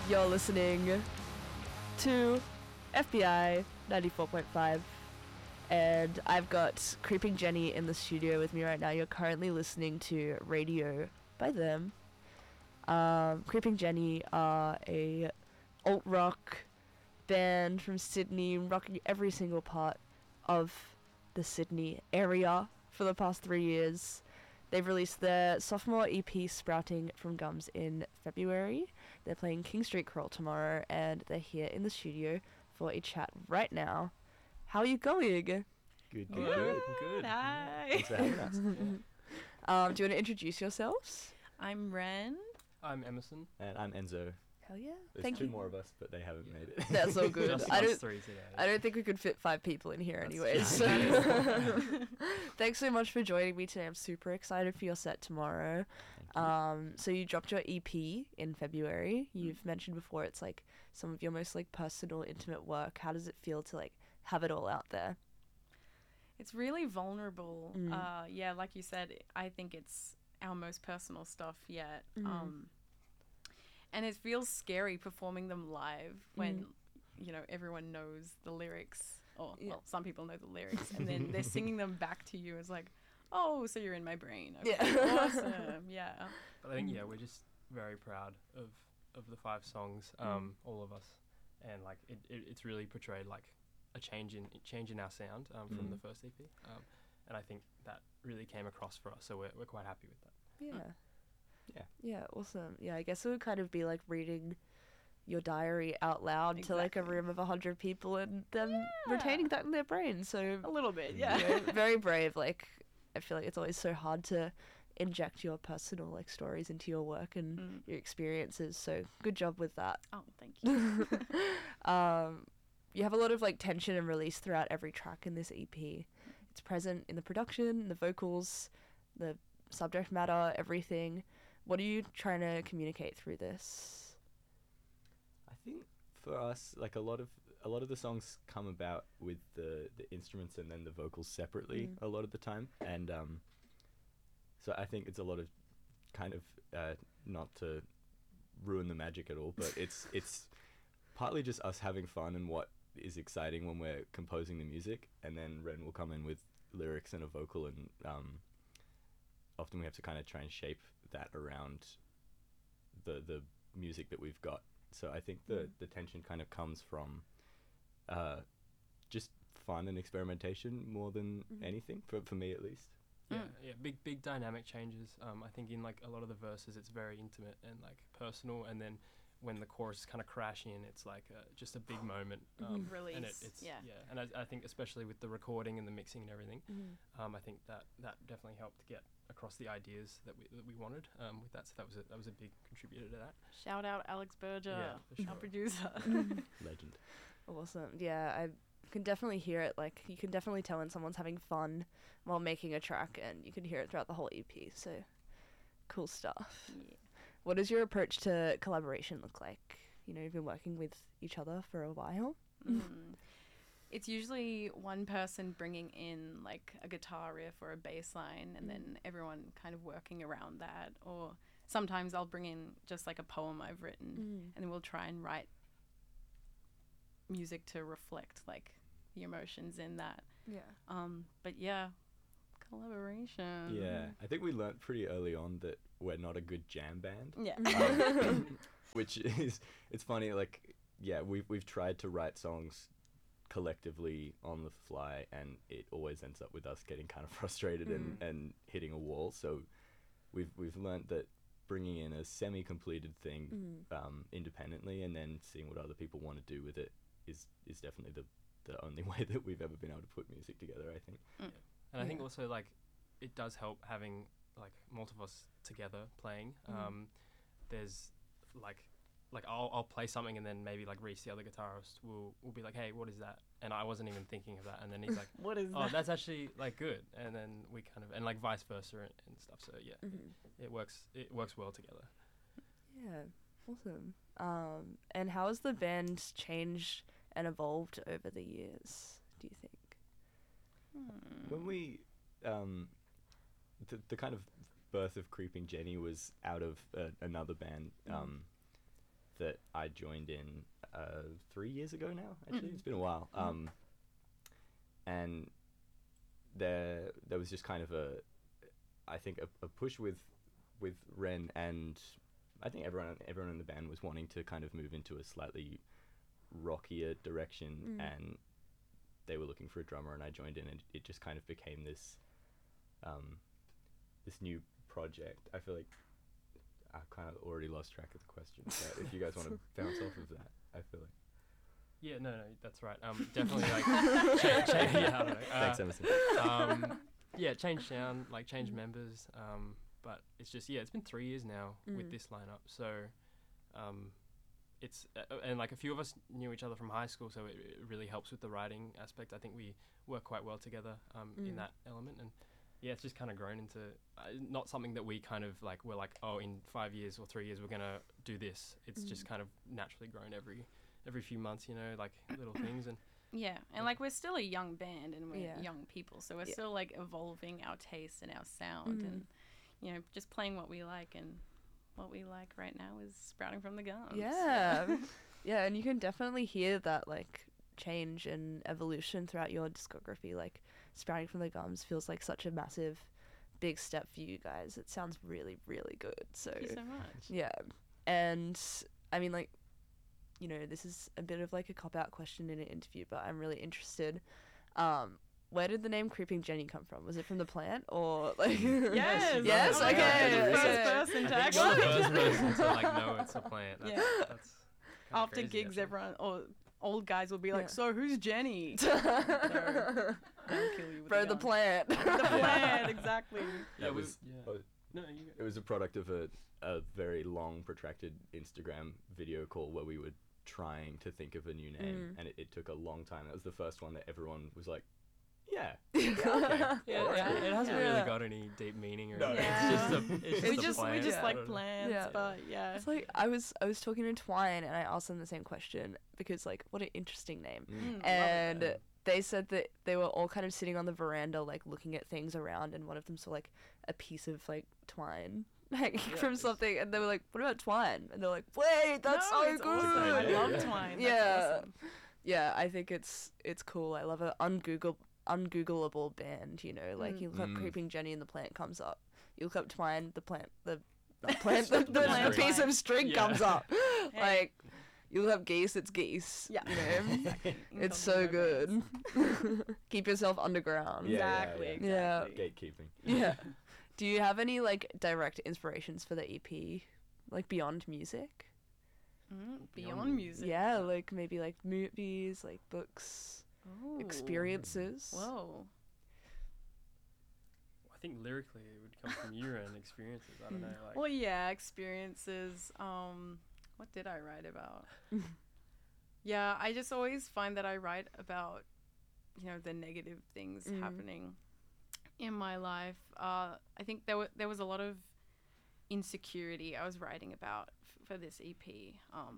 You're listening to FBI 94.5, and I've got Creeping Jenny in the studio with me right now. You're currently listening to Radio by them. Creeping Jenny are a alt-rock band from Sydney, rocking every single part of the Sydney area for the past 3 years. They've released their sophomore EP, Sprouting from Gums, in February. They're playing King Street Crawl tomorrow, and they're here in the studio for a chat right now. How are you going? Good. Hi. Thanks for having us. Do you want to introduce yourselves? I'm Ren. I'm Emerson. And I'm Enzo. Hell yeah. There's Thank two you. more of us, but they haven't made it. That's all good. Just I us don't three today. I don't think we could fit 5 people in here That's anyways. true. Thanks so much for joining me today. I'm super excited for your set tomorrow. Thank you. So you dropped your EP in February. You've mentioned before it's like some of your most like personal, intimate work. How does it feel to like have it all out there? It's really vulnerable. Mm. Yeah, like you said, I think it's our most personal stuff yet. Mm. And it feels scary performing them live when, you know, everyone knows the lyrics. Or, Yeah. well, some people know the lyrics. And then they're singing them back to you. It's like, oh, so you're in my brain. Okay, Yeah. awesome. Yeah. But I think we're just very proud of the 5 songs, all of us, and like it's really portrayed like a change in our sound from the first EP, and I think that really came across for us. So we're quite happy with that. Yeah. Yeah. Yeah, awesome. Yeah, I guess it would kind of be like reading your diary out loud to like a Exactly. room of 100 people and them retaining that in their brain. So A little bit, you yeah. know, very brave. Like, I feel like it's always so hard to inject your personal like stories into your work and your experiences. So good job with that. Oh, thank you. You have a lot of like tension and release throughout every track in this EP. It's present in the production, the vocals, the subject matter, everything. What are you trying to communicate through this? I think for us, like a lot of the songs come about with the instruments and then the vocals separately a lot of the time, and so I think it's a lot of kind of not to ruin the magic at all, but it's partly just us having fun and what is exciting when we're composing the music, and then Ren will come in with lyrics and a vocal, and often we have to kind of try and shape that around the music that we've got. So I think the tension kind of comes from just fun and experimentation more than anything, for me at least. Yeah, big dynamic changes. I think in like a lot of the verses, it's very intimate and like personal, and then when the chorus kind of crash in, it's like just a big moment. Release. And it's Yeah. And I think especially with the recording and the mixing and everything, I think that definitely helped get across the ideas that we wanted with that. So that was a big contributor to that. Shout out Alex Berger, Yeah, for sure. our producer. Legend. Awesome. Yeah, I can definitely hear it. Like, you can definitely tell when someone's having fun while making a track, and you can hear it throughout the whole EP. So, cool stuff. Yeah. What does your approach to collaboration look like? You know, you've been working with each other for a while. It's usually one person bringing in like a guitar riff or a bass line, and then everyone kind of working around that. Or sometimes I'll bring in just like a poem I've written, and then we'll try and write music to reflect like the emotions in that. Yeah. But yeah, collaboration. Yeah, I think we learnt pretty early on that we're not a good jam band. Yeah. Which is, it's funny, like, yeah, we've tried to write songs collectively on the fly, and it always ends up with us getting kind of frustrated and hitting a wall. So we've learnt that bringing in a semi-completed thing independently and then seeing what other people want to do with it is definitely the only way that we've ever been able to put music together, I think. And I think also like it does help having like multiple of us together playing. There's like I'll play something, and then maybe like Reese, the other guitarist, will be like, hey, what is that? And I wasn't even thinking of that, and then he's like, What is oh, that? that's actually like good. And then we kind of, and like vice versa and stuff. So yeah, it works well together. Yeah, awesome. And how has the band changed and evolved over the years, do you think? When we the kind of birth of Creeping Jenny was out of another band that I joined in 3 years ago now. Actually, it's been a while. And there was just kind of I think a push with Ren, and I think everyone in the band was wanting to kind of move into a slightly rockier direction, and they were looking for a drummer, and I joined in, and it just kind of became this this new project. I feel like I kind of already lost track of the question, but if you guys want to bounce off of that, I feel like. Yeah, no, that's right. Definitely like change. Yeah, I don't know. Thanks, Emerson. Yeah, change sound, like change members. But it's just it's been 3 years now with this lineup. So, it's and like a few of us knew each other from high school, so it really helps with the writing aspect. I think we work quite well together in that element, and it's just kind of grown into not something that we kind of like. We're like, oh, in 5 years or 3 years we're gonna do this. It's just kind of naturally grown every few months, like little things. And and like we're still a young band and we're young people, so we're still like evolving our taste and our sound and just playing what we like, and what we like right now is Sprouting from the Gums. Yeah, and you can definitely hear that like change and evolution throughout your discography. Like Sprouting from the Gums feels like such a massive big step for you guys. It sounds really, really good. So thank you so much. Yeah. And I mean, like, this is a bit of like a cop-out question in an interview, but I'm really interested. Where did the name Creeping Jenny come from? Was it from the plant, or like? Yes. Okay. The first person to actually. You're the first person to like know it's a plant. That's after crazy, gigs, actually. everyone or old guys will be like, "So who's Jenny?" Bro, I'll kill you with the plant. The plant, exactly. That was No, it was a product of a very long, protracted Instagram video call where we were trying to think of a new name, and it took a long time. That was the first one that everyone was like, okay. It hasn't really got any deep meaning or anything. It's just a plant. We just I like don't know. plants, but It's like I was talking to Twine, and I asked them the same question because like, what an interesting name. And they said that they were all kind of sitting on the veranda like looking at things around, and one of them saw like a piece of like twine hanging from something, and they were like, what about twine? And they're like, wait, that's so it's good. awesome. I love twine. That's awesome. Yeah, I think it's cool. I love an ungoogleable band, like you look up Creeping Jenny and the plant comes up. You look up Twine, the plant, the piece of string comes up. Like, you look up geese, it's geese. Yeah. It's so good. Keep yourself underground. Exactly. Gatekeeping. Yeah. Do you have any like direct inspirations for the EP, like beyond music? Beyond music. Yeah, like maybe like movies, like books. Experiences. Whoa. I think lyrically it would come from you and experiences. I don't know. Like, Well, experiences. What did I write about? I just always find that I write about, the negative things happening in my life. I think there was a lot of insecurity I was writing about for this EP.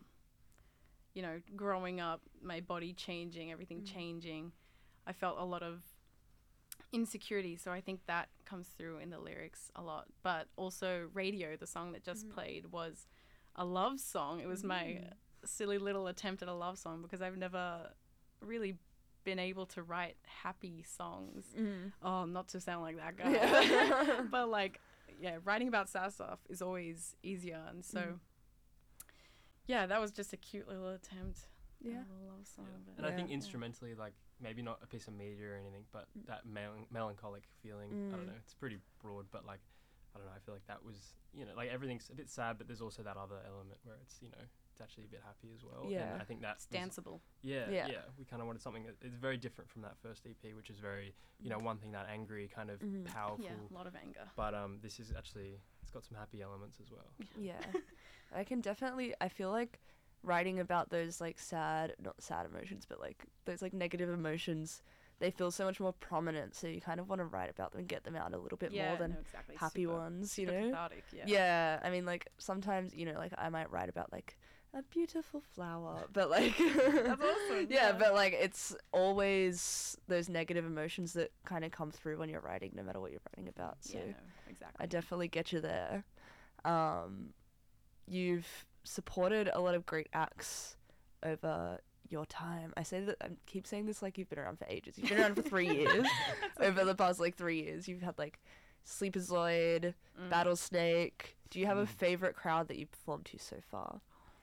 Growing up, my body changing, everything changing, I felt a lot of insecurity. So I think that comes through in the lyrics a lot. But also Radio, the song that just played, was a love song. It was my silly little attempt at a love song because I've never really been able to write happy songs. Oh, not to sound like that guy. But writing about sad stuff is always easier. And so... that was just a cute little attempt. A love song. And I think instrumentally, like maybe not a piece of media or anything, but that melancholic feeling. I don't know. It's pretty broad, but like I don't know. I feel like that was like everything's a bit sad, but there's also that other element where it's it's actually a bit happy as well. Yeah. And I think that's danceable. Yeah. We kind of wanted something that it's very different from that first EP, which is very one thing, that angry kind of powerful. Yeah, a lot of anger. But this is actually, it's got some happy elements as well. Yeah. I feel like writing about those like not sad emotions, but like those like negative emotions, they feel so much more prominent, so you kind of want to write about them and get them out a little bit more than happy ones, cathartic, I mean, like sometimes like I might write about like a beautiful flower, but like that's awesome. But like it's always those negative emotions that kind of come through when you're writing, no matter what you're writing about. So exactly. I definitely get you there. You've supported a lot of great acts over your time. I keep saying this like you've been around for ages. You've been around for 3 years. Over the past like 3 years, you've had like Sleeperzoid, Battlesnake. Do you have a favorite crowd that you've performed to so far?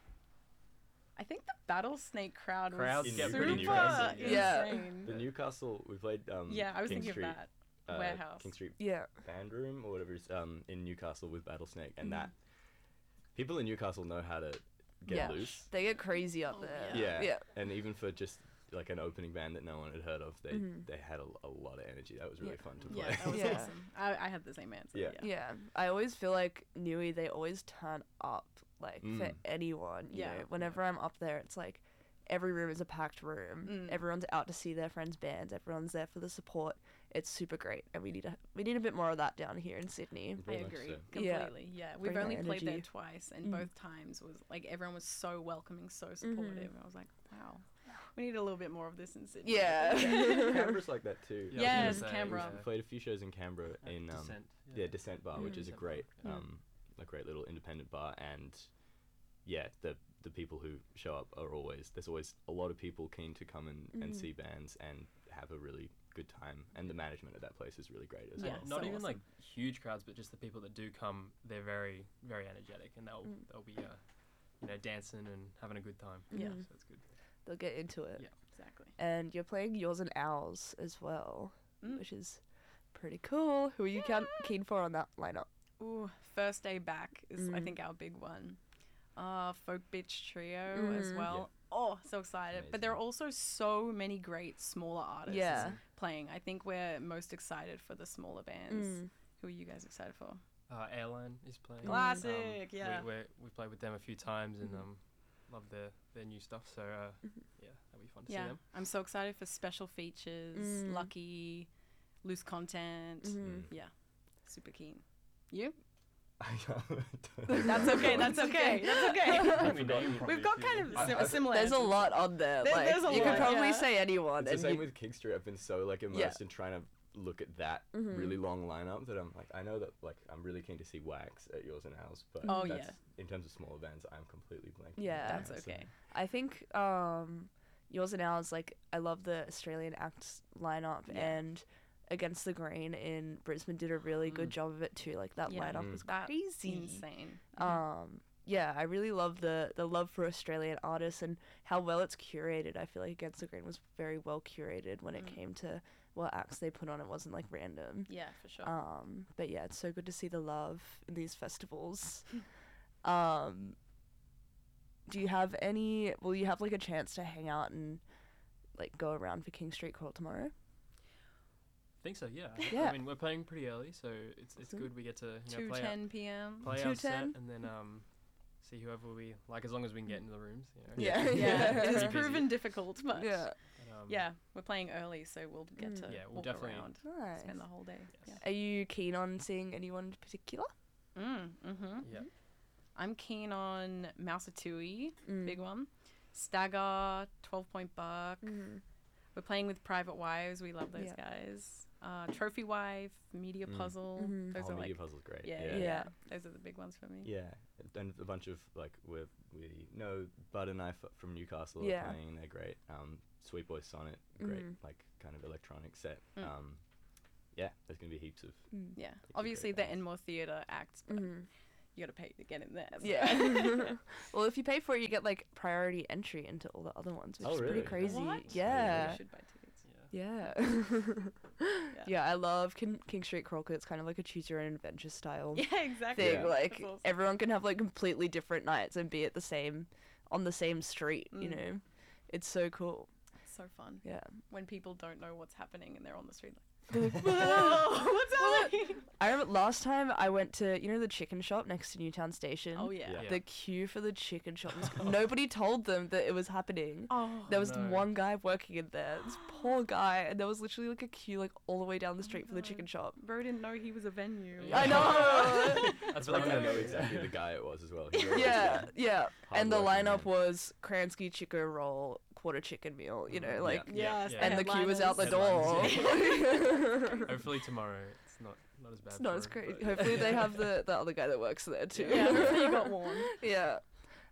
I think the Battlesnake crowd Crowds was get super pretty Newcastle, yeah. insane. The Newcastle, we played Yeah, I was King thinking Street, of that. Warehouse. King Street Yeah. Band Room or whatever is in Newcastle with Battlesnake, and that people in Newcastle know how to get Yeah. loose. They get crazy up Oh, there. Yeah. Yeah. And even for just like an opening band that no one had heard of, they had a lot of energy. That was really fun to play. Yeah, that was Yeah. awesome. I had the same answer. Yeah. Yeah. I always feel like Newey, they always turn up, like, for Mm. anyone. You Yeah. know, whenever I'm up there, it's like every room is a packed room. Everyone's out to see their friends' bands. Everyone's there for the support. It's super great, and we need a bit more of that down here in Sydney. I Very much agree so. completely. Yeah, we've Bring that only played there energy. twice, and both times was like everyone was so welcoming, so supportive. I was like, wow, we need a little bit more of this in Sydney. Yeah. Canberra's like that too. Yeah, Yes, I was gonna say, Canberra. We played a few shows in Canberra in Descent. Descent Bar, which is a Descent great Bar. a great little independent bar, and yeah, the people who show up are always there's always a lot of people keen to come and see bands and have a really good time, and the management at that place is really great as Yeah. well. Not so even awesome. like huge crowds, but just the people that do come, they're very, very energetic, and they'll be dancing and having a good time. Yeah. So it's good. They'll get into it. Yeah. Exactly. And you're playing Yours and Ours as well, Mm. which is pretty cool. Who are you keen for on that lineup? Ooh, First Day Back is I Mm. think our big one. Folk Bitch Trio as well. Oh, so excited! But there are also so many great smaller artists Yeah. playing. I think we're most excited for the smaller bands. Mm. Who are you guys excited for? Airline is playing. Classic, yeah. We played with them a few times and love their new stuff. So yeah, that'll be fun to see Yeah, them. I'm so excited for special features, Lucky, loose content. Yeah, super keen. You? That's okay. That's okay. That's okay. We've got kind of a similar. There's a answers. lot on there. There's Like, a you could lot, probably yeah. say anyone. It's the and same you- with King Street. I've been so like immersed in trying to look at that really long lineup that I'm like, I know that like I'm really keen to see Wax at Yours and Ours, but Oh, that's, yeah. in terms of smaller bands, I'm completely blanking. Yeah. That's So- okay. I think Yours and Ours, like, I love the Australian acts lineup, Yeah. and Against the Grain in Brisbane did a really good job of it too. Like, that Yeah. lineup was That's crazy. insane. Yeah, I really love the love for Australian artists and how well it's curated. I feel like Against the Grain was very well curated when it came to what acts they put on. It wasn't like random. Yeah, for sure. But yeah, it's so good to see the love in these festivals. Do you have will you have like a chance to hang out and like go around for King Street Crawl tomorrow? I think so. Yeah. Yeah. I mean, we're playing pretty early, so it's good. We get to play 2:10 p.m. play our set 2:10? and then see whoever we like, as long as we can get into the rooms. Yeah. Yeah, it Pretty is busy. proven difficult, but Yeah. yeah, we're playing early, so we'll get to Yeah, we'll walk definitely- around, Nice. spend the whole day. Yes. Are you keen on seeing anyone in particular? Yeah. Yeah. I'm keen on Mausatui, Mm. big one. Stagger, 12 Point Buck. We're playing with Private Wives. We love those Yeah. guys. Trophy Wife, Media Puzzle. Those Oh, are Media like, Puzzle's great. yeah, Yeah. those are the big ones for me. Yeah, and a bunch of like we know Butter Knife from Newcastle are Yeah. playing. They're great. Sweet Boy Sonnet, great like kind of electronic set. Yeah, there's gonna be heaps of. Yeah, of obviously great the bands. Enmore Theatre acts, but you gotta pay to get in there. so- Yeah. Well, if you pay for it, you get like priority entry into all the other ones, which Oh, is pretty really? crazy. What? Yeah. You should buy tickets. Yeah. Yeah, I love King Street Crawl 'cause it's kind of like a choose your own adventure style Yeah, exactly. thing. Yeah. Like That's awesome. everyone can have like completely different nights and be at on the same street. You know, it's so cool. So fun Yeah. when people don't know what's happening and they're on the street. Whoa, What's happening? I remember last time I went to the chicken shop next to Newtown Station. Oh yeah. Yeah. The queue for the chicken shop was nobody told them that it was happening. Oh. There was no. one guy working in there, this poor guy, and there was literally like a queue like all the way down the street for the chicken shop. Bro didn't know he was a venue. Yeah. I know. That's I what feel like I know know. exactly the guy it was as well. He was, Yeah. And the hardworking lineup man. was Kransky chicken roll, quarter chicken meal, Yeah. like, Yes, Yeah. and the queue was out the headliners. door. Hopefully tomorrow it's not as bad. It's not for as him, crazy. but- Hopefully they have the other guy that works there too. Yeah, hopefully you got warned. Yeah.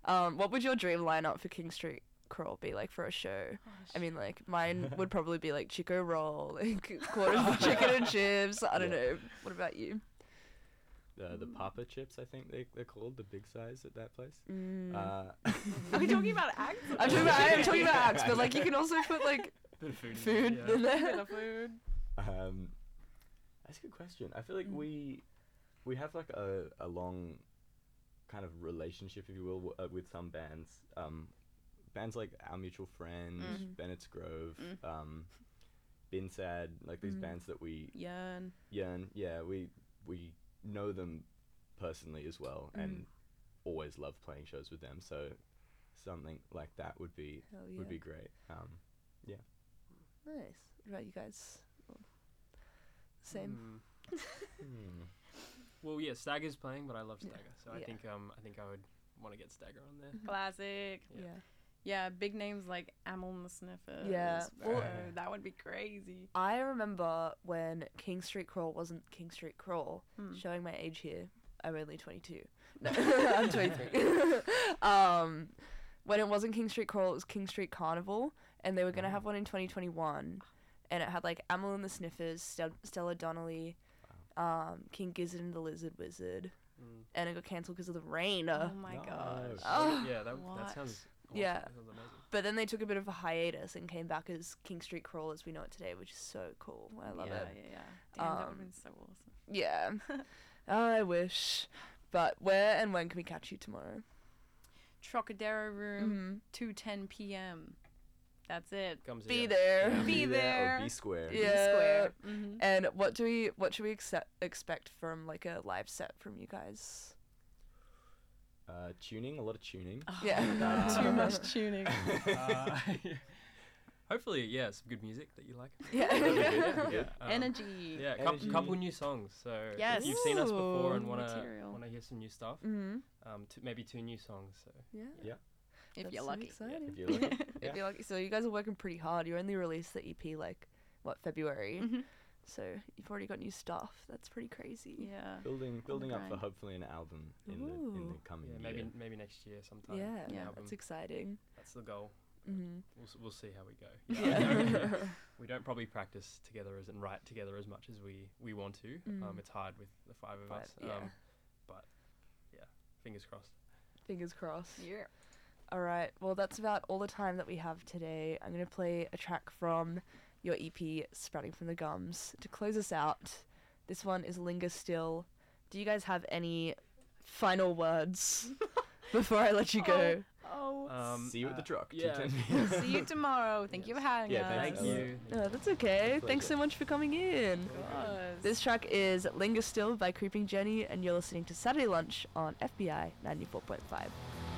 What would your dream lineup for King Street Crawl be like for a show? I mean, like, mine would probably be like Chico Roll, like quarters of chicken and chips. I don't know. What about you? The Papa chips, I think they're called, the big size at that place. Are we talking about acts? I'm talking about acts, but like you can also put like Bit of food. food Yeah. in there. Bit of food. That's a good question. I feel like we have like a long kind of relationship, if you will, with some bands. Bands like Our Mutual Friend, Bennett's Grove, Bin Sad, like these bands that we Yearn. yeah, we know them personally as well, and always love playing shows with them. So something like that would be Hell yeah. would be great. Nice. What about you guys? Same. Well, yeah, Stagger's playing, but I love Stagger, so Yeah. I think I would want to get Stagger on there. Classic. Yeah. Yeah, big names like Amel and the Sniffers. Yeah. Bro, Well- that would be crazy. I remember when King Street Crawl wasn't King Street Crawl. Showing my age here. I'm only 22. No, I'm 23. When it wasn't King Street Crawl, it was King Street Carnival, and they were gonna have one in 2021, and it had like Amel and the Sniffers, Stella Donnelly, King Gizzard and the Lizard Wizard, and it got cancelled because of the rain. Oh my No. gosh. Oh. Yeah, that What? sounds awesome. Yeah. That sounds amazing. But then they took a bit of a hiatus and came back as King Street Crawl as we know it today, which is so cool. I love it. Yeah. Damn, that would have been so awesome. Yeah. I wish. But where and when can we catch you tomorrow? Trocadero Room, 2:10 p.m. That's it. Comes Be here. there. Yeah, Be or there. Be Square. Yeah. Square. And what should we expect from like a live set from you guys? Tuning, a lot of tuning. Yeah. Too much tuning. Hopefully, yeah, some good music that you like. Yeah. Yeah. Energy. Yeah, Energy. couple new songs. So Yes. if you've seen us before and Ooh. Material. wanna hear some new stuff, Mm-hmm. maybe 2 new songs. So Yeah. Yeah. If That's you're so lucky. exciting. If you like. If you're lucky. So you guys are working pretty hard. You only released the EP like February. Mhm. So you've already got new stuff. That's pretty crazy. Yeah. Building up for grind. hopefully an album in the Ooh. coming yeah, year. maybe next year sometime. Yeah. an Yeah. album. That's exciting. That's the goal. Mm-hmm. We'll see how we go. Yeah. We don't probably practice together and write together as much as we want to. It's hard with the 5 of us. Yeah. But yeah, fingers crossed. Fingers crossed. Yeah. All right. Well, that's about all the time that we have today. I'm going to play a track from your EP, Sprouting from the Gums, to close us out. This one is Linger Still. Do you guys have any final words before I let you go? Oh. See you at the truck. yeah. 2:10. See you tomorrow. Thank you for having Yeah, us. thanks. Thank you. No, that's okay. My Thanks so pleasure. much for coming in. Of course. This track is Linger Still by Creeping Jenny, and you're listening to Saturday Lunch on FBI 94.5.